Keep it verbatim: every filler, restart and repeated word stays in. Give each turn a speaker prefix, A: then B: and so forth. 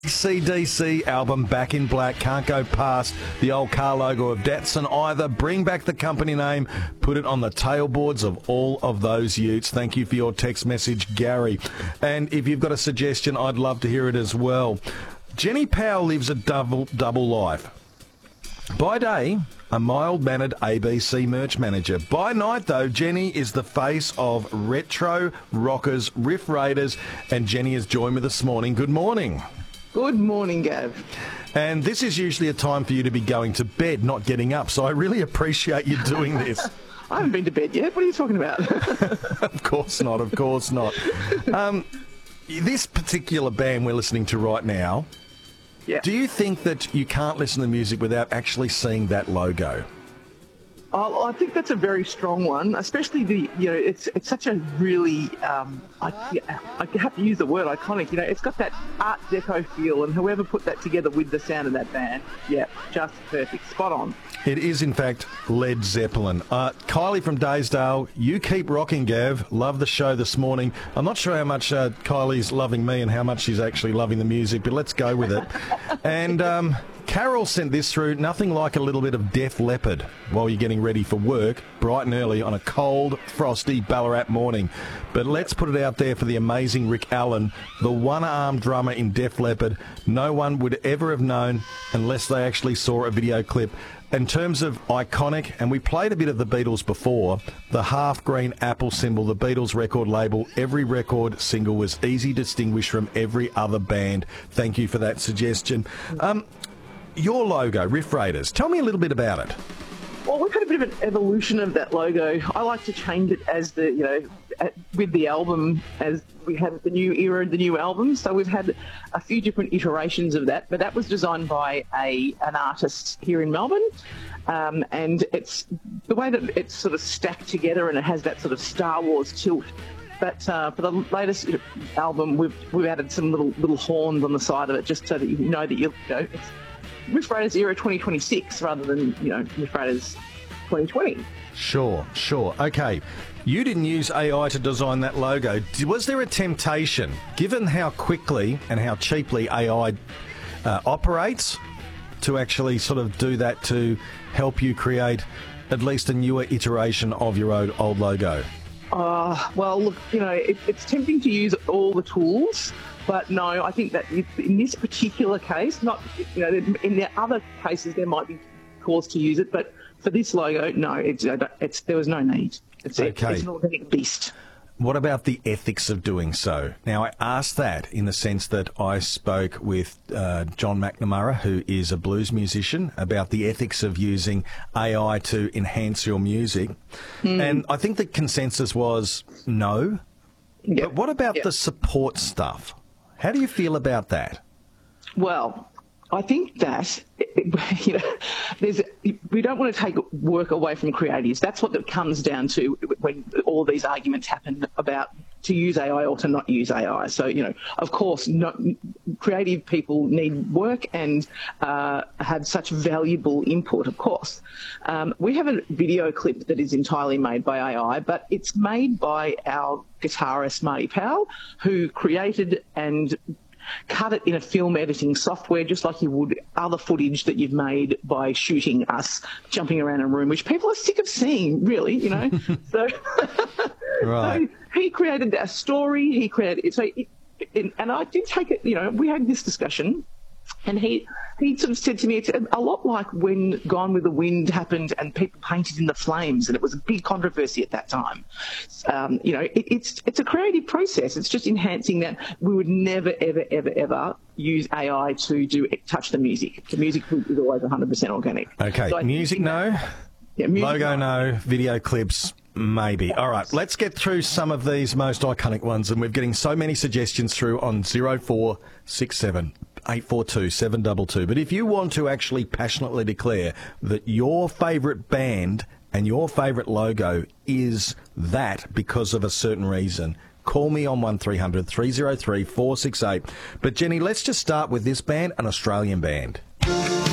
A: C D C album Back in Black. Can't go past the old car logo of Datsun either. Bring back the company name. Put it on the tailboards of all of those utes. Thank you for your text message, Gary. And if you've got a suggestion, I'd love to hear it as well. Jenny Powell lives a double, double life. By day, a mild-mannered A B C merch manager. By night, though, Jenny is the face of Retro Rockers, Riff Raiders, and Jenny is joined with us this morning. Good morning.
B: Good morning, Gav.
A: And this is usually a time for you to be going to bed, not getting up, so I really appreciate you doing this.
B: I haven't been to bed yet. What are you talking about?
A: Of course not, of course not. Um, this particular band we're listening to right now,
B: Yeah.
A: do you think that you can't listen to music without actually seeing that logo?
B: Oh, I think that's a very strong one, especially the, you know, it's it's such a really, um, I, I have to use the word iconic, you know, it's got that Art Deco feel, and whoever put that together with the sound of that band, yeah, just perfect, spot on.
A: It is, in fact, Led Zeppelin. Uh, Kylie from Daysdale, you keep rocking, Gav. Love the show this morning. I'm not sure how much uh, Kylie's loving me and how much she's actually loving the music, but let's go with it. And um, Carol sent this through. Nothing like a little bit of Def Leppard while you're getting ready for work, bright and early on a cold, frosty Ballarat morning. But let's put it out there for the amazing Rick Allen, the one-armed drummer in Def Leppard. No one would ever have known unless they actually saw a video clip. In terms of iconic, and we played a bit of the Beatles before, the half-green apple symbol, the Beatles record label, every record single was easy to distinguish from every other band. Thank you for that suggestion. Um, your logo, Riff Raiders, tell me a little bit about it.
B: Well, we've had a bit of an evolution of that logo. I like to change it as the, you know, with the album, as we have the new era, the new album. So we've had a few different iterations of that, but that was designed by a an artist here in Melbourne. Um, and it's the way that it's sort of stacked together, and it has that sort of Star Wars tilt. But uh, for the latest album, we've we've added some little little horns on the side of it, just so that you know that you, you know it's Riff Raiders era twenty twenty-six rather than, you know, Riff Raiders twenty twenty.
A: Sure, sure. Okay. You didn't use A I to design that logo. Was there a temptation, given how quickly and how cheaply A I uh, operates, to actually sort of do that to help you create at least a newer iteration of your old, old logo?
B: Uh, well, look, you know, it, it's tempting to use all the tools, but no, I think that in this particular case, not, you know, in the other cases there might be cause to use it, but for this logo, no, it's, it's there was no need. It's,
A: okay.
B: It's an organic beast.
A: What about the ethics of doing so? Now, I asked that in the sense that I spoke with uh, John McNamara, who is a blues musician, about the ethics of using A I to enhance your music. Mm. And I think the consensus was no. Yep. But what about yep. the support stuff? How do you feel about that?
B: Well, I think that, you know, there's, we don't want to take work away from creatives. That's what it comes down to when all these arguments happen about to use A I or to not use A I. So, you know, of course, not, creative people need work and uh, have such valuable input, of course. Um, we have a video clip that is entirely made by A I, but it's made by our guitarist, Marty Powell, who created and cut it in a film editing software, just like you would other footage that you've made by shooting us jumping around a room, which people are sick of seeing, really, you know. so,
A: right.
B: so he created a story. He created it. So, it, and I did take it. You know, we had this discussion, and he he sort of said to me, it's a lot like when Gone with the Wind happened and people painted in the flames, and it was a big controversy at that time. Um, you know, it, it's it's a creative process. It's just enhancing that. We would never, ever, ever, ever use A I to do touch the music. The music is always one hundred percent organic.
A: Okay, so music no,
B: yeah, music,
A: logo no, video clips maybe. All right, let's get through some of these most iconic ones, and we're getting so many suggestions through on zero four six seven eight four two seven two two. But if you want to actually passionately declare that your favourite band and your favourite logo is that because of a certain reason, call me on one three hundred three oh three four six eight. But Jenny, let's just start with this band, an Australian band.